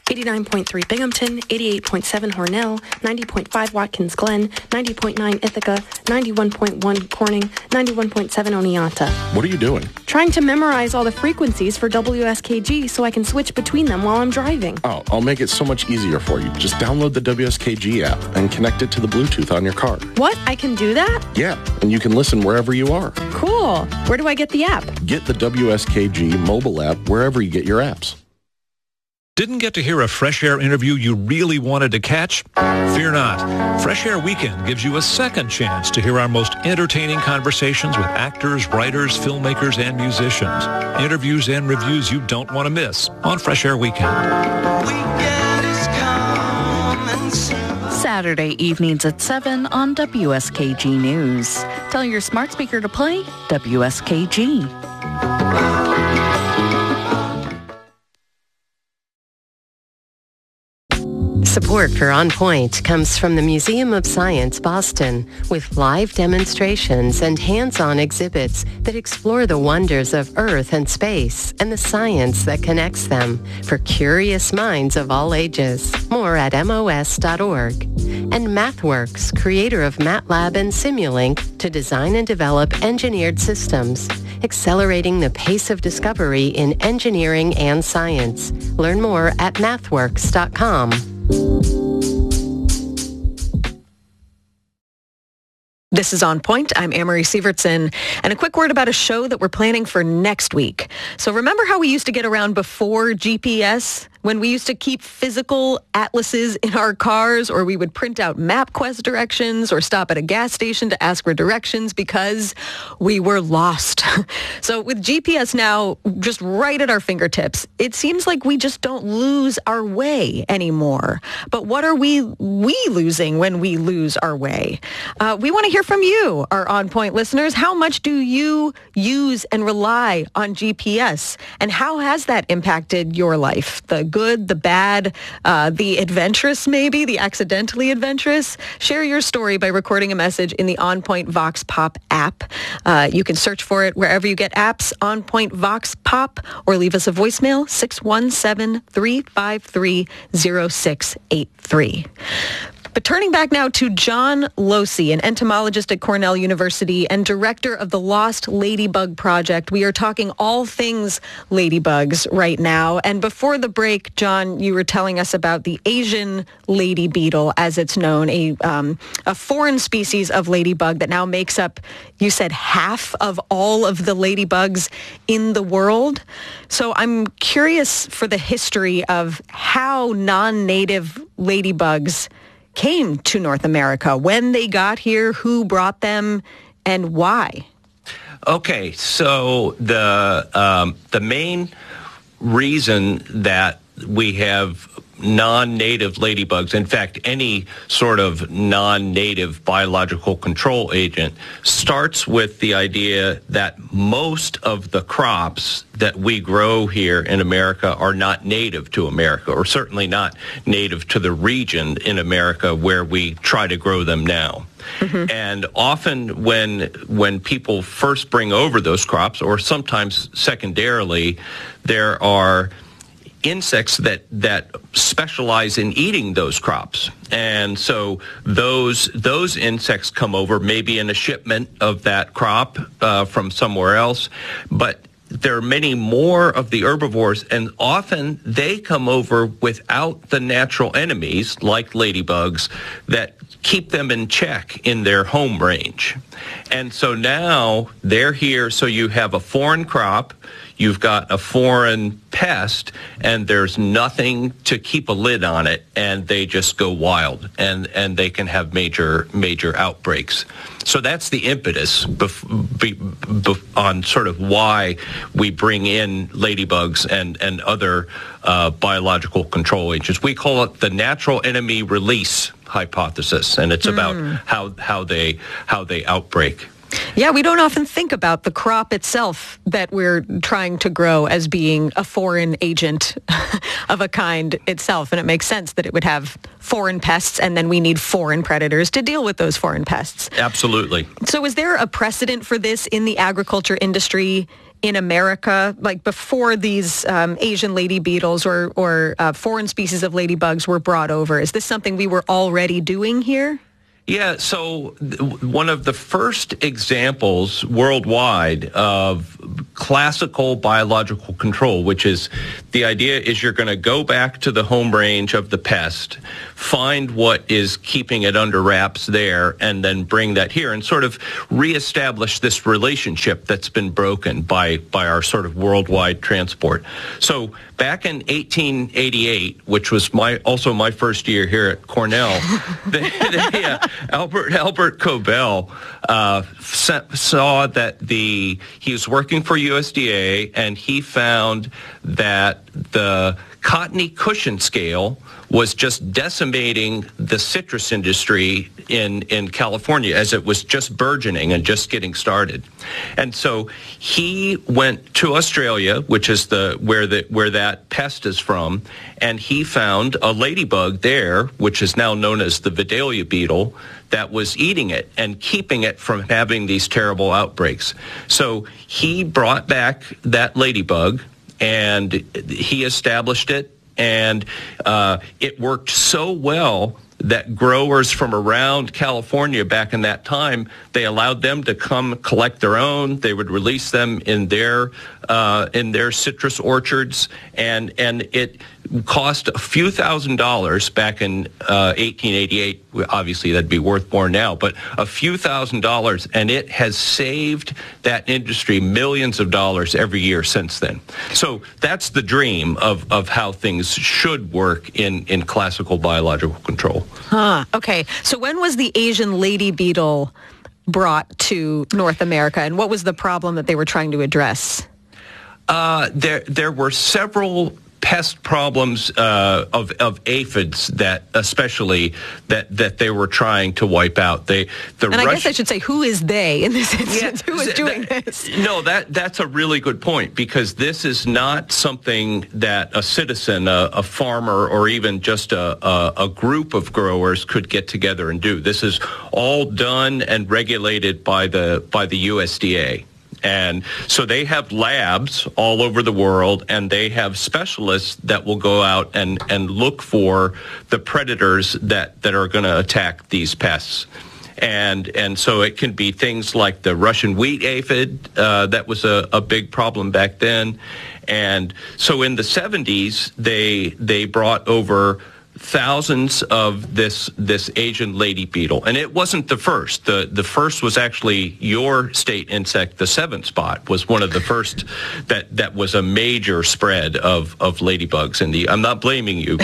89.3 Binghamton, 88.7 Hornell, 90.5 Watkins Glen, 90.9 Ithaca, 91.1 Corning, 91.7 Oneonta. What are you doing? Trying to memorize all the frequencies for WSKG so I can switch between them while I'm driving. Oh, I'll make it so much easier for you. Just download the WSKG app and connect it to the Bluetooth on your car. What? I can do that? Yeah, and you can listen wherever you are. Cool. Where do I get the app? Get the WSKG mobile app wherever you get your apps. Didn't get to hear a Fresh Air interview you really wanted to catch? Fear not. Fresh Air Weekend gives you a second chance to hear our most entertaining conversations with actors, writers, filmmakers, and musicians. Interviews and reviews you don't want to miss on Fresh Air Weekend. Saturday evenings at 7 on WSKG News. Tell your smart speaker to play WSKG. Support for On Point comes from the Museum of Science, Boston, with live demonstrations and hands-on exhibits that explore the wonders of Earth and space and the science that connects them for curious minds of all ages. More at MOS.org. And MathWorks, creator of MATLAB and Simulink, to design and develop engineered systems, accelerating the pace of discovery in engineering and science. Learn more at mathworks.com. This is On Point. I'm Amory Sievertson. And a quick word about a show that we're planning for next week. So remember how we used to get around before GPS? When we used to keep physical atlases in our cars, or we would print out MapQuest directions or stop at a gas station to ask for directions because we were lost. So with GPS now just right at our fingertips, it seems like we just don't lose our way anymore. But what are we losing when we lose our way? We want to hear from you, our On Point listeners. How much do you use and rely on GPS? And how has that impacted your life? The good, the bad, the adventurous maybe, the accidentally adventurous. Share your story by recording a message in the On Point Vox Pop app. You can search for it wherever you get apps, On Point Vox Pop, or leave us a voicemail, 617-353-0683. But turning back now to John Losey, an entomologist at Cornell University and director of the Lost Ladybug Project. We are talking all things ladybugs right now. And before the break, John, you were telling us about the Asian lady beetle, as it's known, a foreign species of ladybug that now makes up, you said, half of all of the ladybugs in the world. So I'm curious for the history of how non-native ladybugs came to North America, when they got here, who brought them, and why? Okay, so the main reason that we have non-native ladybugs, in fact, any sort of non-native biological control agent, starts with the idea that most of the crops that we grow here in America are not native to America, or certainly not native to the region in America where we try to grow them now. Mm-hmm. And often when people first bring over those crops, or sometimes secondarily, there are insects that specialize in eating those crops. And so those insects come over, maybe in a shipment of that crop from somewhere else, but there are many more of the herbivores, and often they come over without the natural enemies, like ladybugs, that keep them in check in their home range. And so now they're here, so you have a foreign crop, you've got a foreign pest, and there's nothing to keep a lid on it, and they just go wild, and they can have major outbreaks. So that's the impetus on sort of why we bring in ladybugs and other biological control agents. We call it the natural enemy release hypothesis, and it's about how they outbreak. Yeah, we don't often think about the crop itself that we're trying to grow as being a foreign agent of a kind itself. And it makes sense that it would have foreign pests, and then we need foreign predators to deal with those foreign pests. Absolutely. So is there a precedent for this in the agriculture industry in America, like before these Asian lady beetles or foreign species of ladybugs were brought over? Is this something we were already doing here? Yeah, so one of the first examples worldwide of classical biological control, which is the idea is you're going to go back to the home range of the pest, find what is keeping it under wraps there, and then bring that here and sort of reestablish this relationship that's been broken by our sort of worldwide transport. So back in 1888, which was also my first year here at Cornell, Albert Cobell saw that he was working for USDA, and he found that the cottony cushion scale was just decimating the citrus industry in California as it was just burgeoning and just getting started. And so he went to Australia, which is where that pest is from, and he found a ladybug there, which is now known as the Vidalia beetle, that was eating it and keeping it from having these terrible outbreaks. So he brought back that ladybug and he established it, and it worked so well that growers from around California back in that time, they allowed them to come collect their own. They would release them in their citrus orchards, and it cost a few $1,000s back in 1888. Obviously, that'd be worth more now, but a few $1,000s, and it has saved that industry millions of dollars every year since then. So that's the dream of how things should work in classical biological control. Okay. So when was the Asian lady beetle brought to North America, and what was the problem that they were trying to address? There were several pest problems of aphids that especially that they were trying to wipe out. I guess I should say, who is they in this instance? Who is doing this? No, that's a really good point, because this is not something that a citizen, a farmer, or even just a group of growers could get together and do. This is all done and regulated by the USDA. And so they have labs all over the world, and they have specialists that will go out and look for the predators that are going to attack these pests. And so it can be things like the Russian wheat aphid, that was a big problem back then. And so in the 70s, they brought over thousands of this Asian lady beetle, and it wasn't the first. The first was actually your state insect, the 7th spot, was one of the first that was a major spread of ladybugs. I'm not blaming you.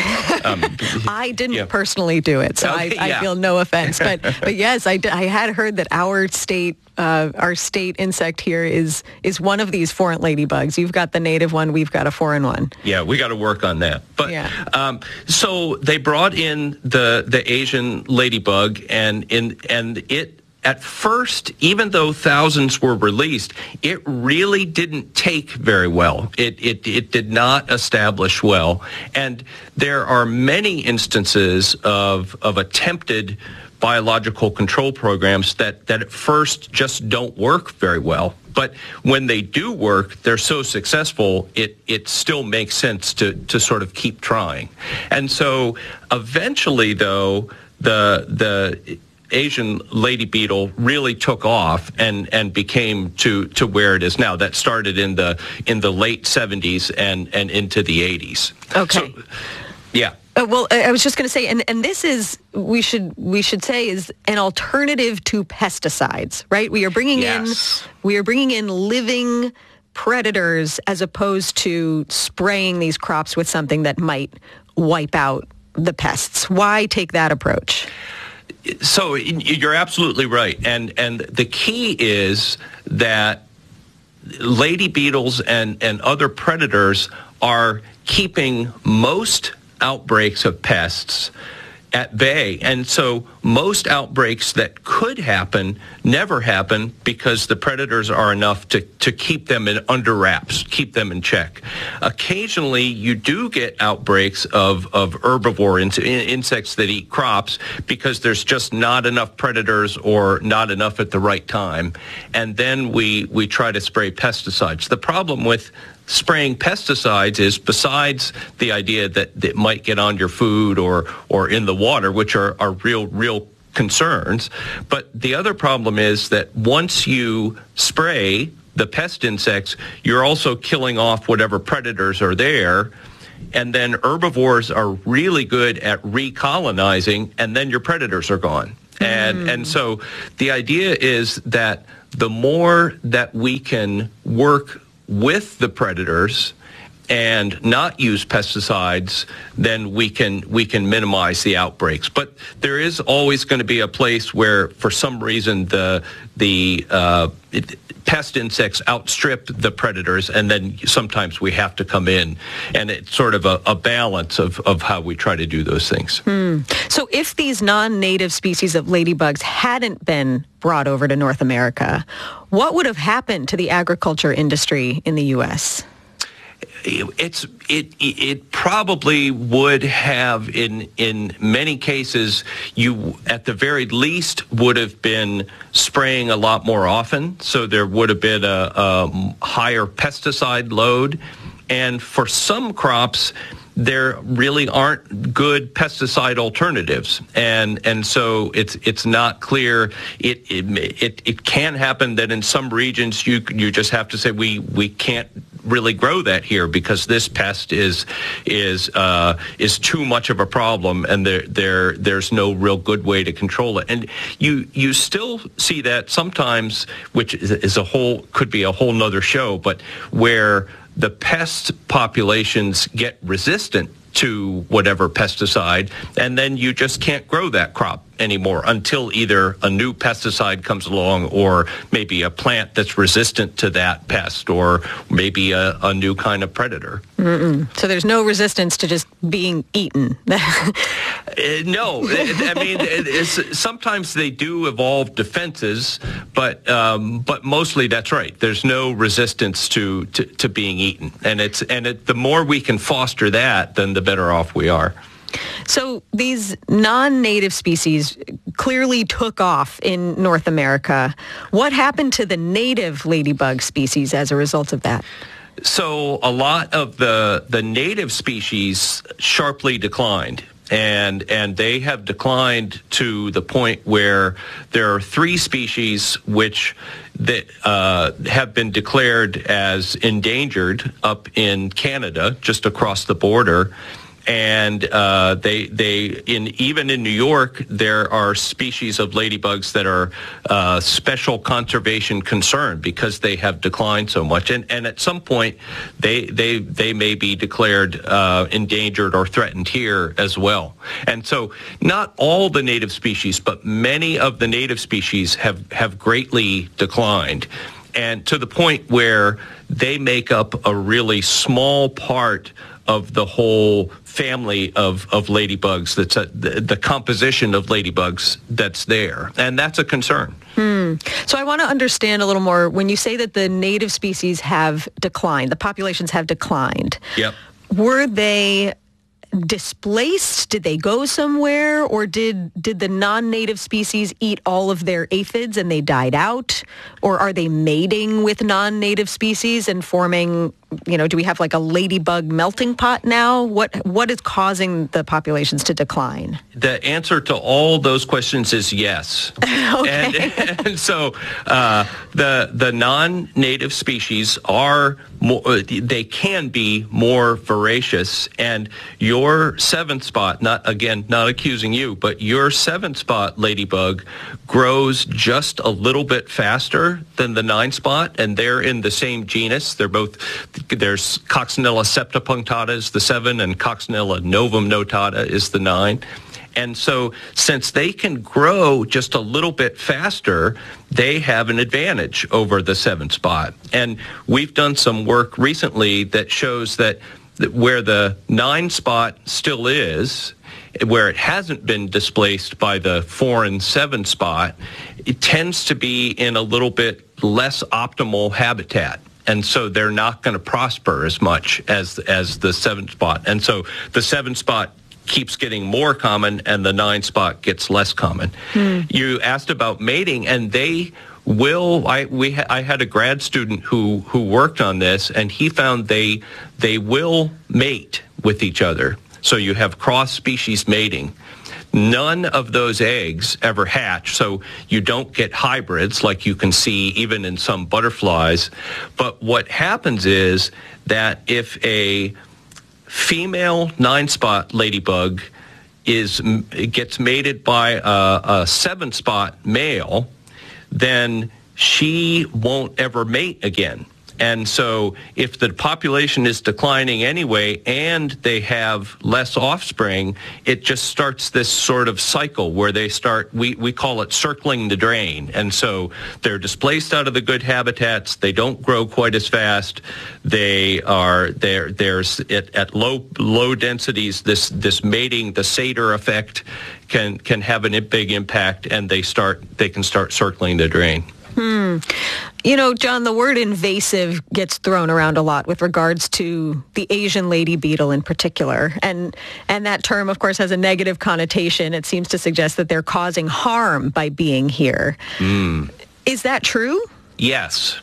I didn't personally do it, so okay, I feel no offense. But yes, I had heard that our state insect here is one of these foreign ladybugs. You've got the native one, we've got a foreign one. Yeah, we got to work on that. But yeah. So they brought in the Asian ladybug, and it, at first, even though thousands were released, it really didn't take very well. It did not establish well, and there are many instances of attempted biological control programs that at first just don't work very well. But when they do work, they're so successful, it still makes sense to sort of keep trying. And so eventually, though, the Asian lady beetle really took off and became to where it is now. That started in the late 70s and into the 80s. Okay. So, yeah. Well, I was just going to say, and this is, we should say, is an alternative to pesticides, right? We are bringing in living predators as opposed to spraying these crops with something that might wipe out the pests. Why take that approach? So you're absolutely right, and the key is that lady beetles and other predators are keeping most outbreaks of pests at bay. And so most outbreaks that could happen never happen because the predators are enough to keep them under wraps, keep them in check. Occasionally, you do get outbreaks of herbivore insects that eat crops because there's just not enough predators or not enough at the right time. And then we try to spray pesticides. The problem with spraying pesticides is, besides the idea that it might get on your food or in the water, which are real concerns, but the other problem is that once you spray the pest insects, you're also killing off whatever predators are there. And then herbivores are really good at recolonizing, and then your predators are gone. And so the idea is that the more that we can work with the predators and not use pesticides, then we can minimize the outbreaks. But there is always going to be a place where, for some reason, the pest insects outstrip the predators, and then sometimes we have to come in, and it's sort of a balance of how we try to do those things. So if these non-native species of ladybugs hadn't been brought over to North America, what would have happened to the agriculture industry in the U.S.? It probably would have, in many cases, you at the very least would have been spraying a lot more often, so there would have been a higher pesticide load. And for some crops, there really aren't good pesticide alternatives, and so it's not clear. It can happen that in some regions you just have to say we can't really grow that here because this pest is too much of a problem, and there's no real good way to control it. And you still see that sometimes, which is could be a whole nother show, but where the pest populations get resistant to whatever pesticide, and then you just can't grow that crop anymore until either a new pesticide comes along or maybe a plant that's resistant to that pest or maybe a new kind of predator. So there's no resistance to just being eaten. No. I mean, sometimes they do evolve defenses, but mostly that's right. There's no resistance to being eaten. And the more we can foster that, then the better off we are. So these non-native species clearly took off in North America. What happened to the native ladybug species as a result of that? So a lot of the native species sharply declined. And they have declined to the point where there are 3 species which have been declared as endangered up in Canada, just across the border. And even in New York, there are species of ladybugs that are special conservation concern because they have declined so much. And at some point, they may be declared endangered or threatened here as well. And so not all the native species, but many of the native species have greatly declined. And to the point where they make up a really small part of the whole family of ladybugs, that's the composition of ladybugs that's there. And that's a concern. So I want to understand a little more. When you say that the native species have declined, the populations have declined. Yep. Were they displaced? Did they go somewhere? Or did the non-native species eat all of their aphids and they died out? Or are they mating with non-native species and forming, do we have like a ladybug melting pot now? What is causing the populations to decline? The answer to all those questions is yes. Okay. And so the non-native species are they can be more voracious, and your 7th spot, not accusing you, but your 7th spot ladybug grows just a little bit faster than the 9 spot, and they're in the same genus. There's Coccinella septipunctata is the 7, and Coccinella novum notata is the 9. And so since they can grow just a little bit faster, they have an advantage over the 7th spot. And we've done some work recently that shows that where the 9 spot still is, where it hasn't been displaced by the 4 and 7 spot, it tends to be in a little bit less optimal habitat. And so they're not going to prosper as much as the 7 spot. And so the 7 spot keeps getting more common and the 9 spot gets less common. You asked about mating, and they will. I had a grad student who worked on this, and he found they will mate with each other. So you have cross-species mating. None of those eggs ever hatch, so you don't get hybrids like you can see even in some butterflies. But what happens is that if a female 9-spot ladybug gets mated by a 7-spot male, then she won't ever mate again. And so if the population is declining anyway and they have less offspring, it just starts this sort of cycle where they start, we call it circling the drain. And so they're displaced out of the good habitats. They don't grow quite as fast. There's at low densities, this mating, the satyr effect can have a big impact, and they can start circling the drain. You know, John, the word invasive gets thrown around a lot with regards to the Asian lady beetle in particular. And that term, of course, has a negative connotation. It seems to suggest that they're causing harm by being here. Is that true? Yes.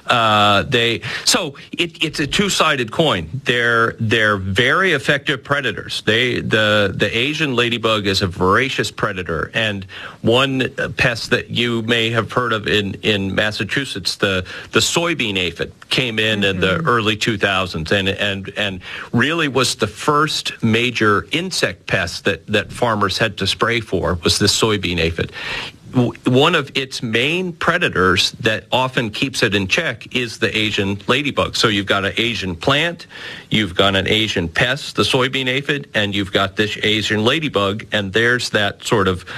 It's a two-sided coin. They're very effective predators. The Asian ladybug is a voracious predator, and one pest that you may have heard of in Massachusetts, the soybean aphid, came in the early 2000s and really was the first major insect pest that farmers had to spray for, was the soybean aphid. One of its main predators that often keeps it in check is the Asian ladybug. So you've got an Asian plant, you've got an Asian pest, the soybean aphid, and you've got this Asian ladybug, and there's that sort of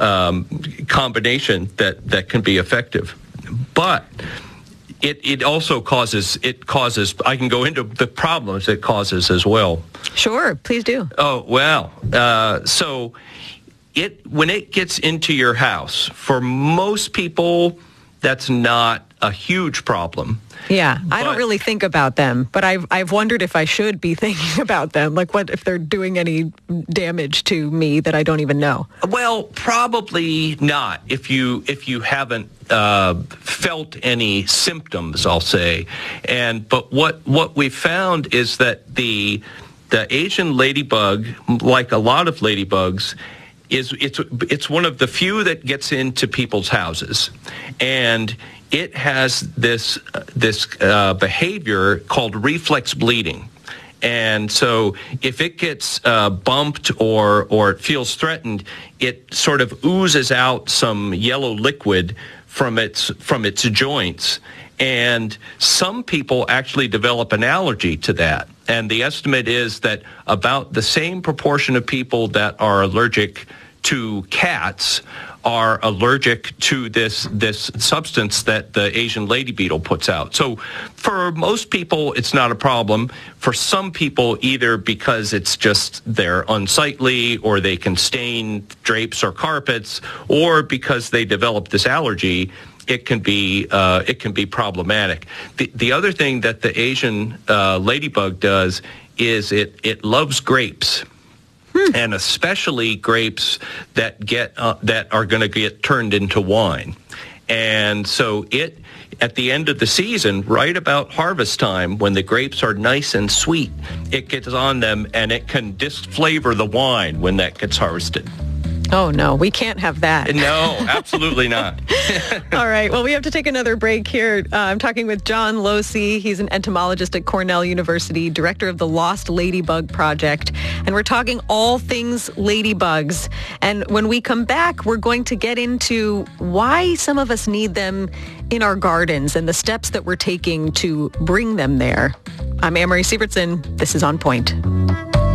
combination that can be effective. But it also causes, I can go into the problems it causes as well. Sure, please do. Oh, well, so when it gets into your house, for most people, that's not a huge problem. Yeah, I don't really think about them, but I've wondered if I should be thinking about them. Like, what if they're doing any damage to me that I don't even know? Well, probably not. If you haven't felt any symptoms, I'll say. But what we found is that the Asian ladybug, like a lot of ladybugs, it's one of the few that gets into people's houses, and it has this behavior called reflex bleeding. And so if it gets bumped or it feels threatened, it sort of oozes out some yellow liquid from its joints. And some people actually develop an allergy to that. And the estimate is that about the same proportion of people that are allergic to cats are allergic to this substance that the Asian lady beetle puts out. So for most people, it's not a problem. For some people, either because it's just they're unsightly or they can stain drapes or carpets, or because they develop this allergy, it can be problematic. The other thing that the Asian ladybug does is it loves grapes. And especially grapes that are going to get turned into wine. And so at the end of the season, right about harvest time, when the grapes are nice and sweet, it gets on them and it can disflavor the wine when that gets harvested. Oh, no, we can't have that. No, absolutely not. All right. Well, we have to take another break here. I'm talking with John Losey. He's an entomologist at Cornell University, director of the Lost Ladybug Project. And we're talking all things ladybugs. And when we come back, we're going to get into why some of us need them in our gardens and the steps that we're taking to bring them there. I'm Anne-Marie Sievertson. This is On Point.